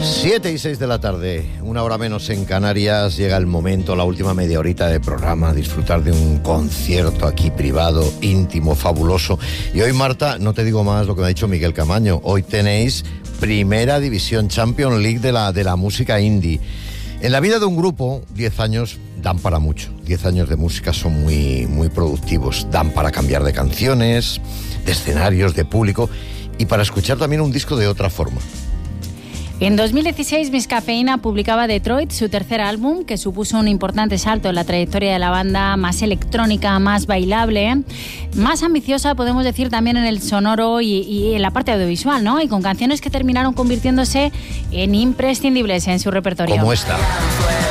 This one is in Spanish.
7:06 de la tarde, una hora menos en Canarias. Llega el momento, la última media horita de programa, disfrutar de un concierto aquí privado, íntimo, fabuloso. Y hoy, Marta, no te digo más lo que me ha dicho Miguel Camaño. Hoy tenéis Primera División, Champions League de la música indie. En la vida de un grupo, 10 años dan para mucho. 10 años de música son muy, muy productivos. Dan para cambiar de canciones, de escenarios, de público y para escuchar también un disco de otra forma. En 2016, Miss Cafeína publicaba Detroit, su tercer álbum, que supuso un importante salto en la trayectoria de la banda, más electrónica, más bailable, más ambiciosa, podemos decir, también en el sonoro y en la parte audiovisual, ¿no? Y con canciones que terminaron convirtiéndose en imprescindibles en su repertorio. Como esta.